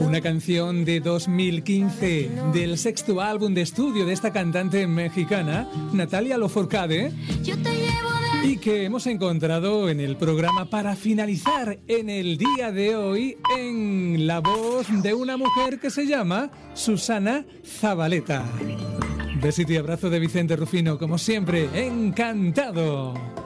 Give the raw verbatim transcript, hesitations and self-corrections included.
Una canción de dos mil quince, del sexto álbum de estudio de esta cantante mexicana, Natalia Lafourcade, y que hemos encontrado en el programa para finalizar en el día de hoy en la voz de una mujer que se llama Susana Zabaleta. Besito y abrazo de Vicente Rufino, como siempre, encantado.